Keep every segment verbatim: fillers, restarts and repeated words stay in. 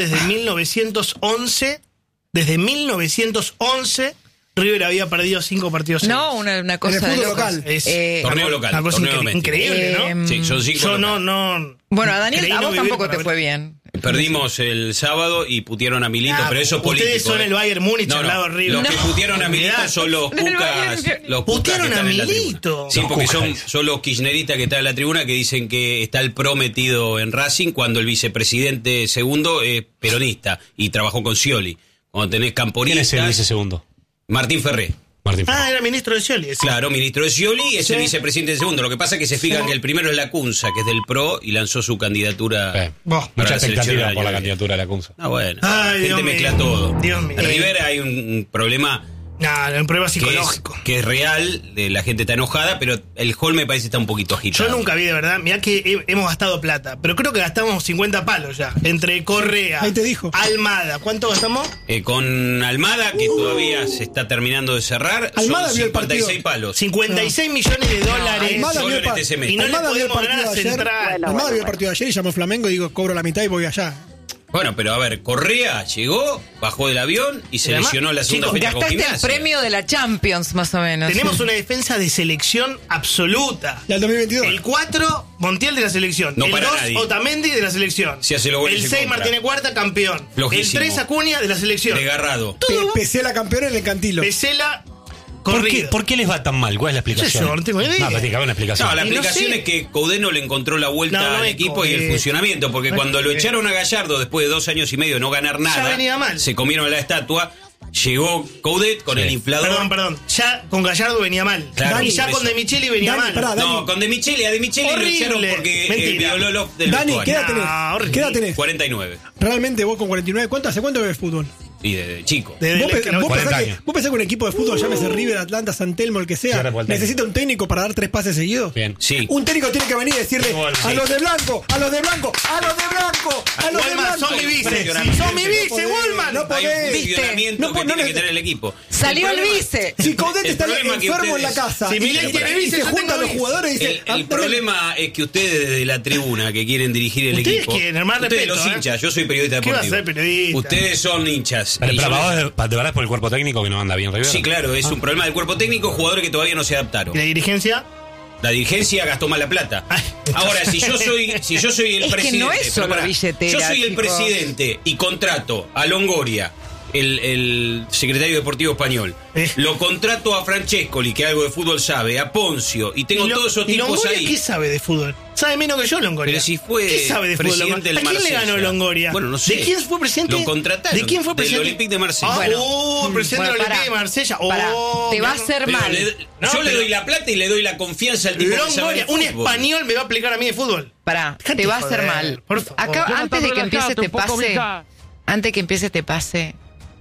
desde mil novecientos once, desde mil novecientos once, River había perdido cinco partidos seguidos. No, una, una cosa en el fútbol de locos. local. Es Eh, Torneo local, una cosa torneo incre- doméstico. increíble, Eh, ¿no? Sí, son cinco Yo no, locales. no... Bueno, a Daniel, creí a no vos vivir tampoco para te ver. fue bien. Perdimos el sábado y putearon a Milito, Ah, pero eso es político. ustedes son ¿eh? el Bayern Múnich No, al no, lado de River. Los que No. putearon a Milito son los El cucas. Bayern- Los cucas Putearon que a están en la Milito. tribuna. Sí, Los porque cucas. son, son los kirchneristas que están en la tribuna que dicen que está el pro metido en Racing cuando el vicepresidente segundo es peronista y trabajó con Scioli. Cuando tenés ¿Quién es el camporistas. vicesegundo? Martín Ferré. Martín Ferrer. Ah, era ministro de Scioli. ese. Claro, ministro de Scioli y es Sí. el vicepresidente segundo. Lo que pasa es que se fijan Sí. que el primero es la Cunza, que es del PRO, y lanzó su candidatura. Eh, Vos. para Mucha la selección expectativa del por la año que candidatura de la Cunza. Ah, bueno. Ay, la gente Dios mezcla mío. todo. Dios mío. En River hay un, un problema No, un problema que psicológico. es, que es real, de la gente está enojada, pero el hall me parece está un poquito agitado. Yo nunca vi de verdad, mirá que he- hemos gastado plata, pero creo que gastamos cincuenta palos ya, entre Correa, Ahí te dijo. Almada, ¿cuánto gastamos? Eh, con Almada, que todavía se está terminando de cerrar, Almada son vio el cincuenta y seis partido. palos. cincuenta y seis millones de dólares. Almada solo vio en el par- este semestre. Y no le Almada vio el podemos ganar partido a de ayer. Central. Bueno, Almada vio el bueno. partido de ayer y llamó a Flamengo y digo, cobro la mitad y voy allá. Bueno, pero a ver, Correa llegó, bajó del avión y se Y además, lesionó la segunda chicos, fecha con Gastaste el Gimnasia. premio de la Champions, más o menos. Tenemos una defensa de selección absoluta. Y al dos mil veintidós. El cuatro, Montiel de la selección. No el para dos, nadie. Otamendi de la selección. Si hace los goles el en seis, contra. Martínez Cuarta, campeón. Flojísimo. El tres, Acuña de la selección. Desgarrado. Pe- Pesé la campeona en el Cantilo. Pesela, ¿Por qué, corrido. ¿Por qué les va tan mal? ¿Cuál es la explicación? Yo no tengo idea. No, pero tiene que haber una explicación. No, la Y no explicación sé. es que Coudet no le encontró la vuelta No, no al es equipo y el Coudet. funcionamiento, porque No es cuando lo Coudet. echaron a Gallardo después de dos años y medio de no ganar nada, venía mal. se comieron la estatua, llegó Coudet con Sí. el inflador. Perdón, perdón. Ya con Gallardo venía mal. Claro, y ya por con eso. De Micheli venía Dani, mal. pará, No, Dani. con De Micheli, a De Micheli lo Horrible. echaron porque eh, Mentira. violó los del Dani, vestuario. ¿qué edad tenés? No, horrible. ¿Qué edad tenés? cuarenta y nueve. Realmente vos con cuarenta y nueve, ¿cuánto, ¿hace cuánto ves fútbol? Y de, de chico. Desde ¿Vos, el- pe- que no- vos cuarenta pensás que, años. vos pensás que un equipo de fútbol, llámese River, Atlanta, San Telmo, el que Sí, sea, ahora por el técnico. necesita un técnico para dar tres pases seguidos? Bien. Sí. Un técnico tiene que venir y decirle Igual, a sí. los de blanco, a los de blanco, a los de blanco, a los de Walman, blanco. son mi vice. Funcionamiento. Son mi vice, podés, Walman. no Hay un podés. funcionamiento No, que no, tiene no, que tener el equipo. Salió el problema- vice. Si Coudet El está problema que enfermo en la ustedes- casa Si y, Milei y tiene vice, se yo juntan tengo los vice. jugadores y El, dicen... el ah, dame- problema es que ustedes desde la tribuna que quieren dirigir el Ustedes equipo, quieren, más ustedes respeto, los ¿eh? hinchas, yo soy periodista ¿Qué vas a deportivo. ser periodista? Ustedes son hinchas. Pero, Y pero yo- para vos, de, de verdad, es por el cuerpo técnico que no anda bien River. Sí, claro, es un problema del cuerpo técnico, jugadores que todavía no se adaptaron. ¿Y la dirigencia? La dirigencia gastó mal la plata. Ay. Ahora, si yo soy, si yo soy el Es que presidente, no es pero solo pará, billetera, yo soy el chicos. presidente y contrato a Longoria, el, el secretario deportivo español, Eh. lo contrato a Francescoli, que algo de fútbol sabe, a Poncio, y tengo ¿Y lo- todos esos ¿y tipos Longoria ahí. qué sabe de fútbol? Sabe menos que yo, Longoria. Pero si fue ¿Qué sabe de fútbol, presidente Longoria? del ¿A quién le Marsella? ganó Longoria? Bueno, no sé. ¿De quién fue presidente? Lo contrataron. ¿De quién fue Del presidente? Olympique de Marsella. Ah, Bueno. oh, presidente Bueno, del pará. Olympique de Marsella. Pará, Oh, te va a mirá, hacer Pero mal. le- No, yo le pero- doy la plata y le doy la confianza al tipo que sabe Longoria, de un fútbol. español me va a aplicar a mí de fútbol. Pará, Dejate te va a hacer joder, mal. por favor. Acá, Jonathan, antes de que empiece relajate este un poco, pase, mija. antes que empiece este pase,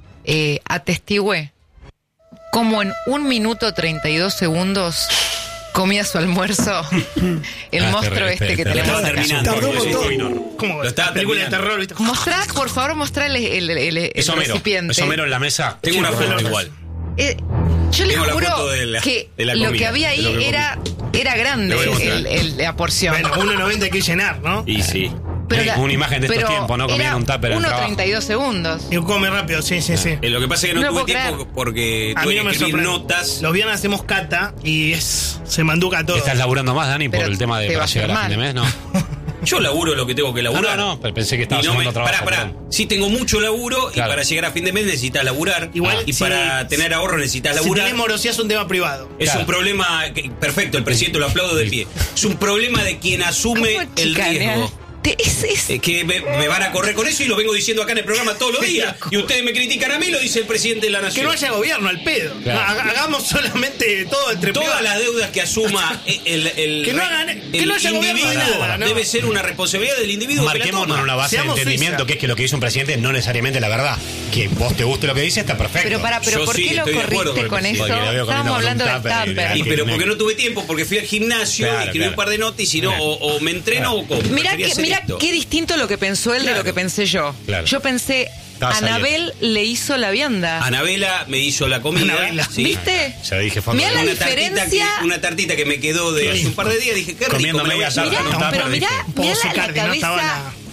eh, atestigüe cómo en un minuto treinta y dos segundos comía su almuerzo el Ah, monstruo este- este que este- tenemos Estaba acá. terminando. Tardó un porque es montón. Coinor. ¿Cómo? Lo estaba película de terminando. terror, ¿viste? Mostrá, por favor, mostrá el, el, el, el- el Es Homero. recipiente. Es Homero en la mesa. Tengo una foto Pelotas. igual. Eh, yo les Tengo la juro foto de la- que de la lo comida, que había de ahí lo que era, era grande Le voy a mostrar. el- el- la porción. Bueno, uno noventa hay que llenar, ¿no? Y sí. Pero Eh, la- una imagen de estos pero tiempos, ¿no? Comían era un tupper en el uno trabajo. treinta y dos segundos. Y come rápido, sí, sí, sí. Eh, lo que pasa es que no, No tuve puedo tiempo creer. porque A tuve mí no que me escribir sorprende. notas. Los viernes hacemos cata y es se manduca todo. ¿Estás laburando más, Dani, por Pero el tema de te va para a hacer llegar a fin de mal. mes? No. Yo laburo lo que tengo que No, laburar. no, no, pero pensé que estabas Y no me- haciendo trabajo. Pará, pará. perdón. Sí tengo mucho laburo Claro. y para llegar a fin de mes necesitas laburar. Igual, y si- para tener ahorro necesitas Si laburar. tenés morosidad es un tema privado. Es Claro. un problema. que- perfecto, el presidente lo aplaudo de pie. Es un problema de quien asume ¿Cómo el chicanear? riesgo. Te- es- es- Es que me, me van a correr con eso y lo vengo diciendo acá en el programa todos los días. Y ustedes me critican a mí, lo dice el presidente de la Que nación. no haya gobierno al pedo. Claro. Ha- Hagamos solamente todo entre Todas privados. las deudas que asuma el, el, Que no hagan- el que no haya gobierno de individuo nada, ¿no? debe ser una responsabilidad del individuo. que la Marquémonos toma. en una base Seamos de entendimiento, Suiza. que es que lo que dice un presidente no necesariamente la verdad. Que vos te guste lo que dice, está perfecto. pero para, pero Yo ¿por sí qué lo estoy de acuerdo corriste con el con eso? presidente. Porque lo veo Estábamos comiendo hablando con del un tupper y tupper. Y de- pero porque no tuve tiempo, porque fui al gimnasio Claro, y escribí claro. un par de notas y si no, o, o me entreno o como. Mirá, Prefería que, hacer mirá esto. qué distinto lo que pensó él de Claro. lo que pensé yo. Claro. Yo pensé, Estabas Anabel le hizo la vianda. Anabela me hizo la comida. Anabela. sí. ¿Viste? Ya dije, fue Mirá la Una tartita, diferencia. que, una tartita que me quedó de hace un par de días. Dije, qué rico. Comiendo me la voy a media hacer. tarta Mirá, con un pero tupper, mirá, dije. mirá la, Sicardi, la ¿no? Estaba cabeza. la-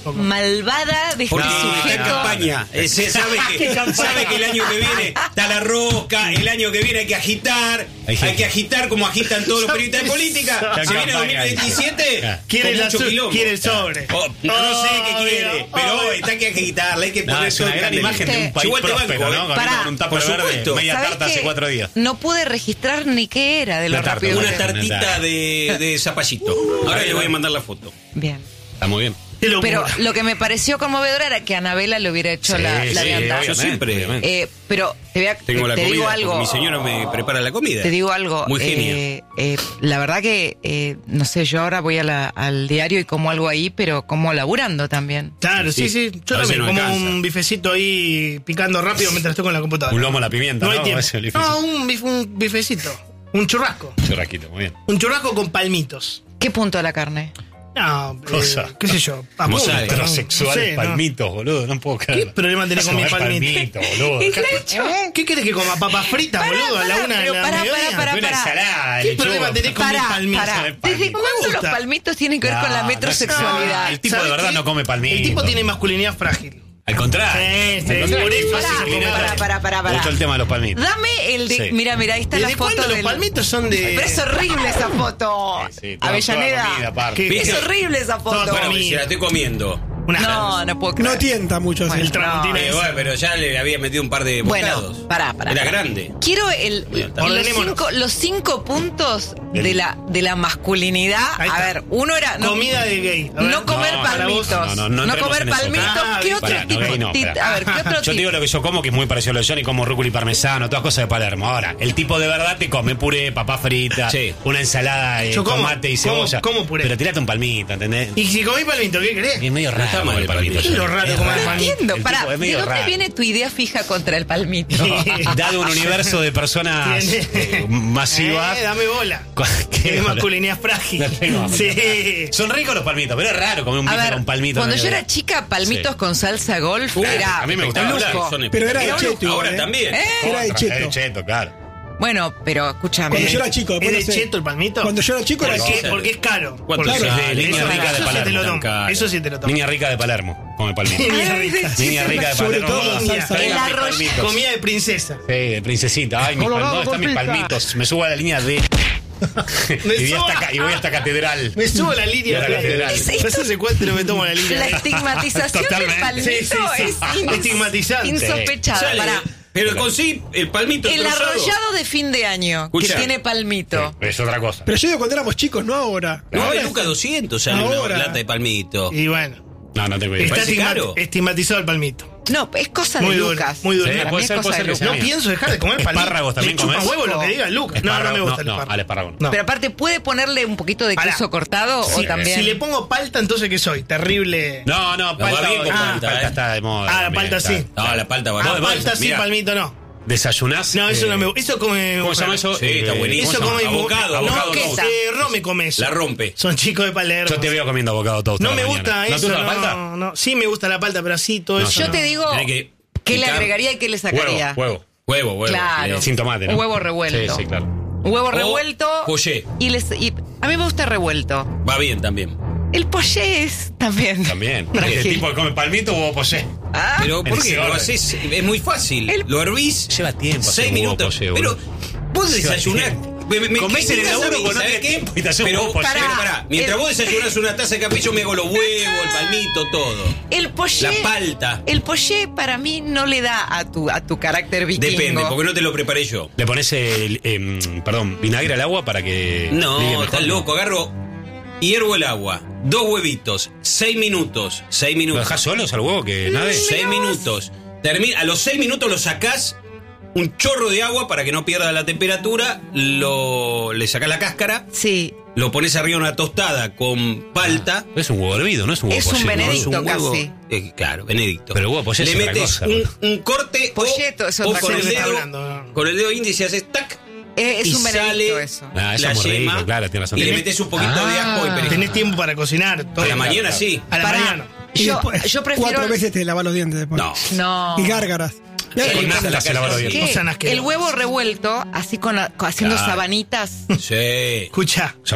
malvada de este Porque sujeto. está en campaña. Eh, se sabe que, sabe que el año que viene está la rosca, el año que viene hay que agitar, Hay hay que- que agitar como agitan todos los periodistas de política. Está en Se viene dos mil campaña. veintisiete Quiere, con la mucho su- quilombo. quiere el sobre. Oh, no, no sé qué Obvio, quiere, pero obvio. está que agitarle, hay que No, poner es todo una el gran candel. imagen de un país Igual te próspero, banco, ¿no? ¿eh? Comiendo Pará. con un tupper Por verde, supuesto. media ¿Sabés tarta qué? hace cuatro días. No pude registrar ni qué era de lo Una tarta, rápido. Una que- tartita de, de zapallito. Ahora le voy a mandar la foto. Bien. Está muy bien. Qué locura. Pero lo que me pareció conmovedor era que Anabela le hubiera hecho Sí, la, la sí, de andar. obviamente, Yo siempre- obviamente. Eh, pero te, voy a, Tengo la te comida, digo porque algo. mi señora me prepara la comida. Te digo algo. Muy genia. eh, eh, la verdad que, eh, no sé, yo ahora voy a la- al diario y como algo ahí, pero como laburando también. Claro, sí, Sí. sí. Yo A veces también no como alcanza. un bifecito ahí picando rápido mientras estoy con la computadora. Un lomo a la pimienta, No ¿no? hay tiempo. Ese difícil. No, un, bif- un bifecito. Un churrasco. Churrasquito, muy bien. Un churrasco con palmitos. ¿Qué punto a la carne? No, eh, Cosa. qué sé yo. a Como punto, sabe. ¿no? Heterosexual, No sé, ¿no? palmitos, boludo. No puedo creer. ¿Qué problema tenés con mi palmito? boludo. ¿Eh? ¿Qué querés que coma? ¿Papas fritas, Pará, boludo? A la pará, una de pero la pará, mediodía. pará, Una pará. ensalada, ¿Qué lechuga. problema tenés con mi Pará, palmito? pará. palmito. ¿Desde Me cuándo los gusta. palmitos tienen que ver con la No, metrosexualidad? no, el tipo de ¿Sabés verdad qué? no come palmito. El tipo tiene masculinidad frágil. Al contrario. Sí, sí, Al contrario. por eso Pará, así se come. pará, pará, pará, Me pará. gusta el tema de los palmitos. Dame el de. Sí. Mira, mira, ahí está la ¿Desde foto cuándo los del. palmitos son de...? Pero es horrible esa foto. Sí, sí, toda- Avellaneda. toda comida aparte. ¿Qué? Es horrible esa foto. Toda Bueno, comida. si la estoy comiendo. Una No, no puedo creer. No tienta mucho así. Bueno, El tramontina Eh, es- bueno, pero ya le había metido un par de bocados. Bueno, pará, pará. Era pará. grande. Quiero el, Bueno, está los, bien. cinco, los cinco puntos de la, de la masculinidad. Ahí A está. ver, uno era. No, Comida de gay. A ver. no comer No, para vos. palmitos. no, no, no entremos comer en eso. palmitos. Ah, ¿Qué bien, otro pará, no, tipo? gay no, ti- pará. a ver, ¿qué otro Yo te tipo? digo lo que yo como, que es muy parecido a lo de Johnny, como rúcula y parmesano, todas cosas de Palermo. Ahora, el tipo de verdad te come puré, papa frita, Sí. una ensalada de Yo como, tomate y como, cebolla. como puré. Pero tirate un palmito, ¿entendés? Y si comí palmito, ¿qué querés? Es medio No está raro mal el el palmito. palmito. Es lo raro Es comer raro. palmito. Entiendo, El pará, tipo es ¿de medio dónde raro. viene tu idea fija contra el palmito? Dado un universo de personas Tiene- eh, masivas. Eh, dame bola. ¿Qué Tienes bola? masculinidad frágil. No tengo. Sí. Son ricos los palmitos, pero es raro comer un A bife ver, con palmito. cuando en yo medio era de- chica, palmitos Sí. con salsa golf Uh, era a mí me gustaba. lujo. Son Pero era de espectaculares. cheto igual, Ahora ¿eh? también. ¿Eh? Era de Otra, cheto. es de cheto, claro. Bueno, pero escúchame. Cuando yo era chico, ¿Es después de no sé. cheto el palmito? Cuando yo era chico era ¿Por cheto. qué? Porque es caro. ¿Cuánto Porque Claro, eso- es de línea eso- rica de eso sí te Palermo. lo tomo. Claro. Eso sí te lo tomo. Niña rica de Palermo, come palmito. Niña Ay, rica. sí, Niña sí, rica de Sobre Palermo. todo la Niña. salsa. El Traigan mis arroz- palmitos. Comida de princesa. Sí, de princesita. Ay, mis palmitos. ¿Dónde están mis palmitos? Me subo a la línea D. Me y, voy subo hasta, a- ca- y voy hasta Catedral. Me subo a la línea. Y a la catedral. Es- No sé hace cuánto no me tomo la línea. La estigmatización del Totalmente. palmito Sí, sí, sí. es ins- Estigmatizante. insospechada. Sale, Pará. pero con sí, el palmito El trozado. arrollado de fin de año Escucha. que tiene palmito. Sí, es otra cosa. Pero yo digo cuando éramos chicos, no ahora. No, ahora Luca doscientos sale Ahora. una lata de palmito. Y bueno, No, no tengo idea. está parece estigma- caro. estigmatizado el palmito. No, es cosa Muy de duro, Lucas. muy duro. Sí, Para puede mí es ser, cosa puede de ser que Lucas. sea No mío. pienso dejar de comer palmito. Espárragos también Me chupa comés. huevo lo que diga Lucas. No, no me Espárrago, gusta el no, espárrago. al espárrago no. No. Pero aparte, ¿puede ponerle un poquito de Pará. queso cortado Si, o también? si le pongo palta, entonces ¿qué soy? Terrible. No, no, va palta, bien con ah, palta, palta eh. está de moda. Ah, la también, palta está. sí. No, la palta va. Ah, No, palta sí, mirá. palmito no. ¿Desayunás? No, eso eh, no me gusta. Eso come. ¿Cómo se llama mujer. eso? Sí, está buenísimo. Eso come Abocado, No, abocado que toast. eh, Rome come eso. La rompe. Son chicos de Palermo. Yo te veo comiendo abocado toast. No a la me mañana. gusta ¿No te eso. gusta la No, palta? no. Sí me gusta la palta, pero así todo No, eso. Yo no. te digo Tiene que qué le picar. agregaría y qué le sacaría. Huevo, huevo. Huevo, huevo. Claro. Eh, Sin tomate, ¿no? Huevo revuelto. Sí, sí, claro. Huevo O revuelto. pollé. Y, les, y a mí me gusta revuelto. Va bien también. El pollé es también. También. Frágil. ¿Este tipo que come palmito o pollé? Ah, Pero ¿por en qué ese lo orden. haces? Es muy fácil. El- Lo hervís. Lleva tiempo hacer Seis un huevo minutos. pollé, Pero boludo. vos Lleva desayunás. tiempo. Me, me, Comés en el criticás a laburo mí, porque no ¿sabés tenés qué? tiempo y te haces un Pero, huevo pollé. pero pará, mientras El- vos desayunás una taza de café, yo me hago los huevos, el palmito, todo. el pollé. La palta. El pollé para mí no le da a tu, a tu carácter vikingo. Depende, porque no te lo preparé yo. Le pones el, em, perdón, vinagre al agua para que. ligue No, mejor, estás ¿no? loco. Agarro, hiervo el agua, dos huevitos, seis minutos, seis ¿Lo minutos. dejás solos al huevo que nade? Seis minutos. Termina, a los seis minutos lo sacás, un chorro de agua para que no pierda la temperatura, lo, le sacás la cáscara, Sí. lo pones arriba de una tostada con palta. Es un huevo hervido, no es un huevo Es un pollé, ¿no? Benedicto. Es un huevo- casi. eh, claro, Benedicto. Pero el huevo pollé Le es otra metes cosa, un, ¿no? un corte o- Polleto es o, otra con cosa. el Está dedo, hablando. con el dedo índice haces tac. Eh, es y un benedicto sale eso. Ah, eso la es muy rico, yema, claro, tienes razón. y le Tenés- metes un poquito de ajo y Ah. perejil. Tenés tiempo para cocinar. Todo. A la mañana sí. A la Pará. mañana. Y Yo, después, yo prefiero. Cuatro veces te lavas los dientes después. No. No. Y gárgaras. El- Con nafta la se lava los calle, dientes. ¿Qué? Son asquerosos. El huevo revuelto, así con, la- con- haciendo Claro. sabanitas. Sí. Escucha, Sabanita.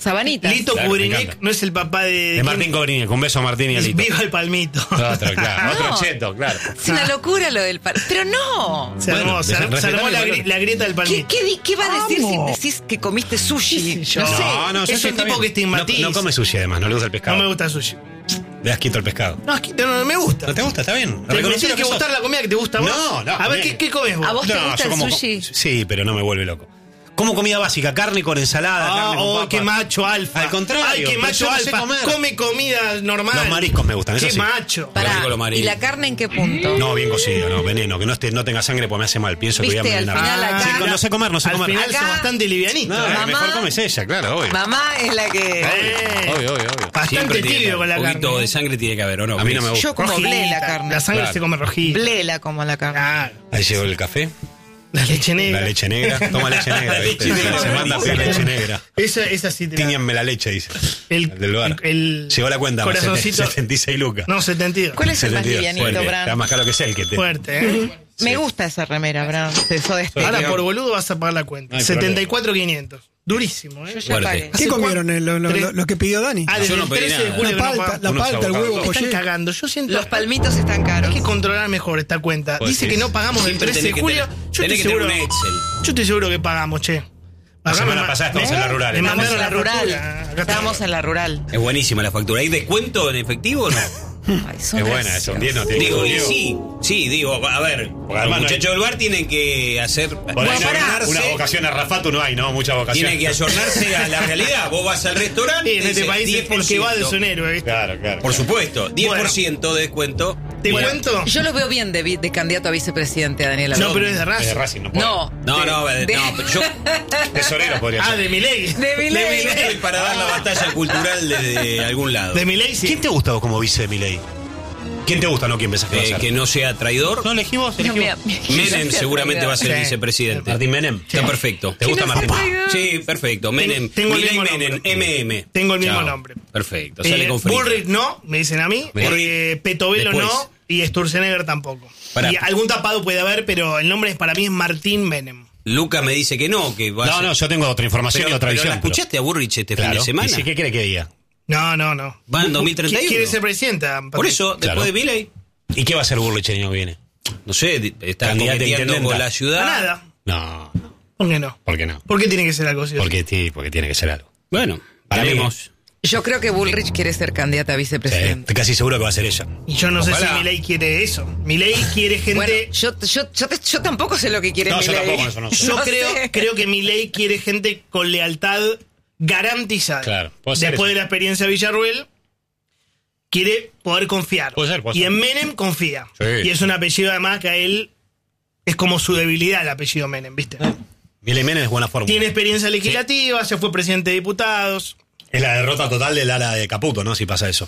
Sabanitas. Lito Claro, me Kubrinek encanta. no es el papá de... De quién? Martín Cobriñez, un beso a Martín y a Es Lito. Viva el Palmito. Otro, claro. No. Otro cheto, claro. Es una locura lo del par... Pero no. Se armó, Bueno, se armó, se armó la, gri- la grieta del ¿Qué, Palmito. qué, di- qué va a decir Amo. si decís que comiste sushi? yo? No sé. No, no, Es sushi un está tipo bien. que estigmatiza. No, no come sushi además, no le gusta el pescado. No me gusta el sushi. Le das quito el pescado. No, es que no, no me gusta. ¿No te gusta? Está bien. Te Reconocí tiene lo que sos. gustar la comida que te gusta a vos. No, no, A ver, bien. ¿qué, qué comes vos? ¿A vos te No, gusta yo el como- sushi? Sí, pero no me vuelve loco. Como comida básica, carne con ensalada, Ah, carne con oh, papa. qué macho alfa. Al contrario, Ay, qué pero macho yo no sé alfa. comer. Come comida normal. Los mariscos me gustan, eso Qué sí. macho. Pará, rico lo ¿y amarillo. la carne en qué punto? No, bien cocido, no, veneno, que no esté, no tenga sangre porque me hace mal. Pienso que voy a Viste, al envenenar. final acá- Sí, no sé comer, no sé Al comer. final Acá- son bastante livianitos. No, ¿eh? la Mamá- mejor come es ella, claro, obvio. Mamá es la que... Eh, Obvio, obvio, obvio. Bastante Siempre tiene tibio con la un carne. poquito de ¿eh? sangre tiene que haber, ¿o no? A mí no me gusta. Yo como Rojita. ble la carne. La sangre Claro. se come rojita. Blela como la carne. Claro. Ahí llegó el café, La leche negra. la leche negra. Toma leche negra, ¿viste? leche negra. Se manda a pedir leche negra. Esa, esa sí te la- Tíñanme la leche, dice. El, El del bar. el- Llegó la cuenta, más corazoncito. setenta y seis lucas. No, setenta y dos. ¿Cuál es el más setenta y dos. livianito, Fuerte. Bran? Está más caro que es el que te. Fuerte, ¿eh? Me gusta esa remera, Bran. De Soda Stereo. Ahora por boludo vas a pagar la cuenta. No hay setenta y cuatro mil quinientos. Durísimo, ¿eh? Yo ya Fuerte. pagué. ¿Hace ¿Qué comieron? cuánto? eh, Lo, lo- Tres. lo- lo que pidió Dani. Ah, desde Yo no el pedí trece de nada. julio La que no palta, pagan. la Unos palta, el abocados. huevo Me están poché. cagando. Yo siento. Los palmitos están caros. Hay que controlar mejor esta cuenta. Pues Dice sí. que no pagamos el Siempre trece de tenés que julio. tener- Yo tenés estoy que tener seguro. un Excel. Yo estoy seguro que pagamos, che. La Acá semana me- pasada estábamos en la rural. Me Estamos mandaron en la la rural. rural. Acá Estábamos está. en la rural. Es buenísima la factura. ¿Hay descuento en efectivo o no? Ay, son Es buena, graciosos. son diez, no tiene Digo, que y sí, sí, digo, a ver, los además no muchachos del bar tienen que hacer, Por ahí Bueno, no- pará. una vocación a Rafato no hay, ¿no? Mucha vocación. tienen que ayornarse a la realidad. Vos vas al restaurante Sí, en este dice país diez por el que va de ciento. su héroe, ¿viste? Claro, claro. Por claro. supuesto, diez por ciento de descuento. ¿Te Bueno, cuento? Yo los veo bien de, vi- de candidato a vicepresidente a Daniel No, Abreu. pero es de Es de Racing. Racing, no puede. No. No, no, de- no, pero yo Tesorero podría Ah, ser. de Milei. De Milei. estoy para dar la batalla cultural desde algún lado. De Milei, sí. ¿Quién te gusta vos como vice de Milei? ¿Quién te gusta, no? ¿Quién pensás que va a Eh, ser? que no sea traidor. No, elegimos, No, elegimos. mira, Menem gracias, seguramente va a ser Sí. vicepresidente. Martín Menem. Está perfecto. ¿Te gusta ¿Quién es Martín? el traidor? Sí, perfecto. Menem. tengo el Milei mismo Menem, nombre. M M. Tengo el mismo Chao. nombre. Perfecto. Sale Eh, con frito. Bullrich no, me dicen a mí. Bien. Eh, Petovelo Después. no. Y Sturzenegger tampoco. Pará. Y algún tapado puede haber, pero el nombre es, para mí es Martín Menem. Luca me dice que no, que va a No, ser- no, yo tengo otra información, Pero, otra pero visión. ¿la escuchaste a Burrich este fin de semana? ¿Y sí, qué quiere que diga? No, no, no. Va en dos mil treinta y uno. Quiere ser presidenta. Por eso, después Claro. de Milei, ¿Y qué va a hacer Burrich el año que viene? no sé, di- está Candidata a coqueteando intendenta. con la ciudad. Nada. No, ¿Por qué no? ¿por qué no? ¿Por qué tiene que ser algo así? Porque, sí, porque tiene que ser algo. Bueno, Para mí, veremos. Yo creo que Bullrich quiere ser candidata a Sí, vicepresidente. estoy casi seguro que va a ser ella. Y yo no sé Ojalá. si Milei quiere eso. Milei quiere gente... Bueno, yo, yo, yo, te- yo tampoco sé lo que quiere No, yo Milei. tampoco, eso no sé. Yo No creo, sé. creo que Milei quiere gente con lealtad garantizada. Claro, puede ser Después eso. de la experiencia de Villarruel, quiere poder confiar. Puede ser, puede y ser. en Menem confía. Sí. Y es un apellido además que a él es como su debilidad el apellido Menem, ¿viste? Milei Menem es buena fórmula. Tiene experiencia legislativa, ya fue presidente de diputados. Es la derrota total del ala de Caputo, ¿no? Si pasa eso.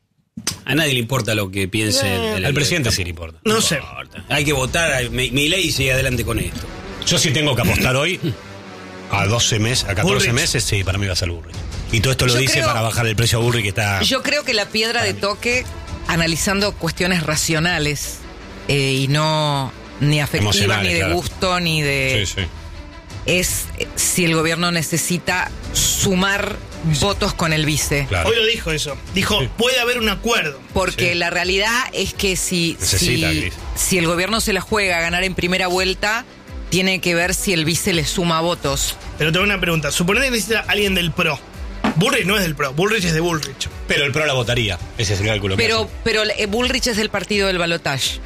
A nadie le importa lo que piense el, Al presidente sí le importa. No sé. importa. Hay que votar. Mi, Milei sigue adelante con esto. Yo sí tengo que apostar hoy a doce meses, a catorce Bullrich. meses, sí, para mí va a ser Burrich. Y todo esto lo Yo dice creo- para bajar el precio a Burrich que está... Yo creo que la piedra de toque, analizando cuestiones racionales eh, y no ni afectivas, Emocionales, ni de claro. gusto, ni de... Sí, sí. Es eh, si el gobierno necesita sumar votos con el vice. Claro. Hoy lo dijo eso. Dijo, Sí. puede haber un acuerdo. Porque Sí. la realidad es que si, Necesita, si, Cris. si el gobierno se la juega a ganar en primera vuelta, tiene que ver si el vice le suma votos. Pero tengo una pregunta. Suponete que necesita alguien del PRO. Bullrich no es del PRO. Bullrich es de Bullrich. Pero el PRO la votaría. Ese es el cálculo que Pero, hace. pero eh, Bullrich es del partido del balotaje.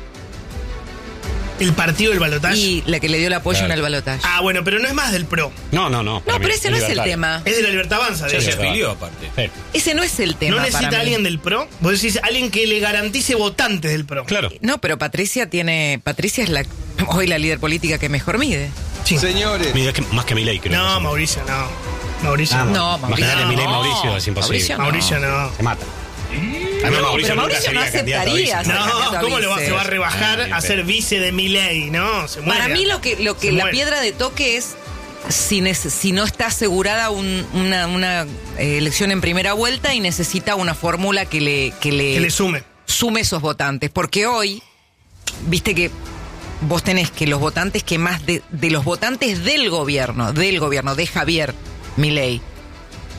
El partido del balotaje. Y la que le dio el apoyo Claro. en el balotaje. Ah, bueno, pero no es más del PRO. No, no, no. para No, mí pero ese no es el libertario. tema. Es de la Libertad Avanza. de Ya se hecho. sí. afilió aparte. Sí. Ese no es el tema. ¿No para necesita mí. alguien del PRO? Vos decís alguien que le garantice votantes del PRO. Claro. No, pero Patricia tiene. Patricia es la hoy la líder política que mejor mide. Sí. Señores. Mira, que- más que Milei, creo. No, que Mauricio, no. Mauricio Ah, no. No, Mauricio. Imagínate no. Milei Mauricio, es imposible. Mauricio no. Mauricio no. Se mata. Además, pero nunca Mauricio no sería candidato a vice. aceptaría ser candidato No, a ¿cómo lo va, vice. se va a rebajar Ah, bien, a ser bien. vice de Milei? No, se muere. Para mí lo que, lo que Se la muere. piedra de toque es si, nece- si no está asegurada un- una, una, eh, elección en primera vuelta y necesita una fórmula que le, que le, Que le sume. sume esos votantes. Porque hoy, viste que vos tenés que los votantes que más de, de los votantes del gobierno, del gobierno, de Javier Milei,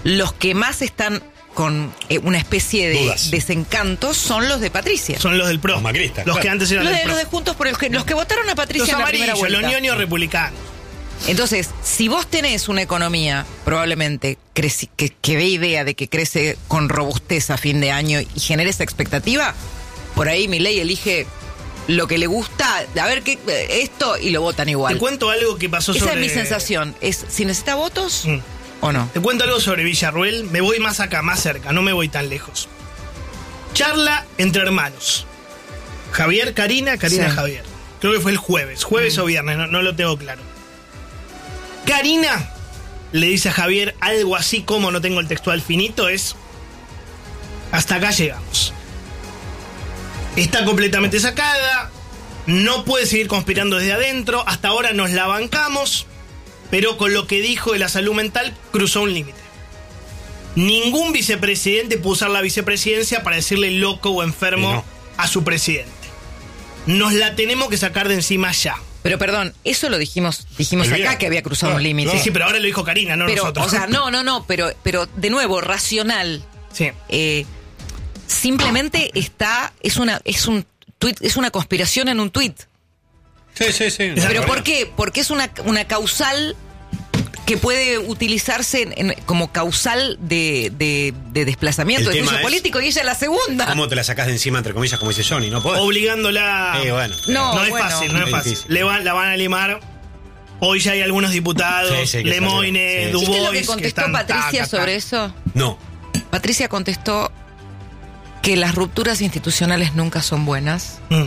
los que más están con eh, una especie de Dudas. desencanto son los de Patricia. Son los del PRO. Los macristas, Los claro. que antes eran Los del de, PRO. los de Juntos por el que, los que votaron a Patricia Los en la primera amarillos, vuelta. los ñoños republicanos. Entonces, si vos tenés una economía probablemente creci- que, que dé idea de que crece con robustez a fin de año y genere esa expectativa, por ahí Milei elige lo que le gusta, a ver qué esto, y lo votan igual. Te cuento algo que pasó Esa sobre... es mi sensación. Es si necesita votos Mm. o no. Te cuento algo sobre Villarruel. Me voy más acá, más cerca. No me voy tan lejos. Charla entre hermanos. Javier, Karina, Karina, Sí. Javier. Creo que fue el jueves. Jueves o viernes, no, no lo tengo claro. Karina le dice a Javier algo así como, no tengo el textual finito, es... Hasta acá llegamos. Está completamente sacada. No puede seguir conspirando desde adentro. Hasta ahora nos la bancamos. Pero con lo que dijo de la salud mental, cruzó un límite. Ningún vicepresidente puede usar la vicepresidencia para decirle loco o enfermo Y no. a su presidente. Nos la tenemos que sacar de encima ya. Pero perdón, eso lo dijimos, dijimos El acá viernes. que había cruzado No, un límite. Sí, sí, pero ahora lo dijo Karina, no pero, nosotros. o sea, no, no, no, pero, pero de nuevo, racional. Sí. Eh, simplemente está, es una, es un tuit, es una conspiración en un tuit. Sí, sí, sí. ¿Pero por qué? Porque es una, una causal que puede utilizarse en- en- como causal de, de- de desplazamiento, El de tema juicio es- político, y ella es la segunda. ¿Cómo te la sacás de encima, entre comillas, como dice Johnny? No podés. Obligándola. Eh, bueno. No, No es bueno. fácil, no es Es fácil. difícil. Le van, la van a limar. Hoy ya hay algunos diputados, Sí, sí, que Lemoine, salieron. Sí. Dubois. ¿Viste lo que contestó están Patricia taca, taca. sobre eso? No. Patricia contestó que las rupturas institucionales nunca son buenas. Mm.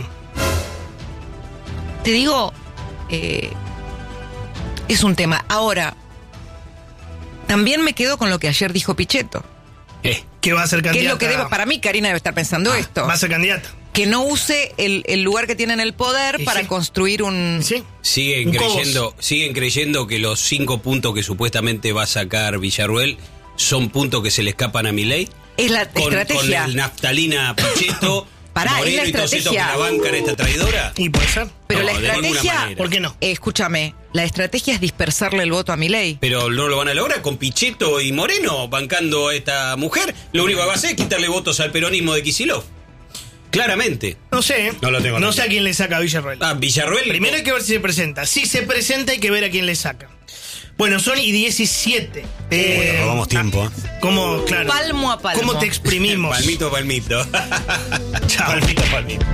Te digo, eh, es un tema. Ahora, también me quedo con lo que ayer dijo Pichetto. Eh, Que va a ser Que candidata. es lo que debe, para mí, Karina debe estar pensando esto. Va a ser candidata. Que no use el, el lugar que tiene en el poder Y para sí. construir un... Sí. siguen Un Cobos. creyendo, siguen creyendo que los cinco puntos que supuestamente va a sacar Villarruel son puntos que se le escapan a Milei. Es la Con, estrategia. con el naftalina Pichetto, Pará, es Moreno la y todos estos que estrategia. la bancan esta traidora. Y puede ser. Pero No, la de ninguna estrategia... manera. ¿Por qué no? Eh, escúchame, la estrategia es dispersarle el voto a Milei. Pero no lo van a lograr con Pichetto y Moreno bancando a esta mujer. Lo único que va a hacer es quitarle votos al peronismo de Kicillof. Claramente. No sé. No lo tengo No tan sé a claro. quién le saca a Villarruel. Ah, Villarruel. Primero hay que ver si se presenta. Si se presenta hay que ver a quién le saca. Bueno, son y diecisiete. Eh, Robamos tiempo. ¿eh? ¿Cómo, claro? Palmo a palmo. ¿Cómo te exprimimos? Palmito, palmito. Chao. Palmito, palmito.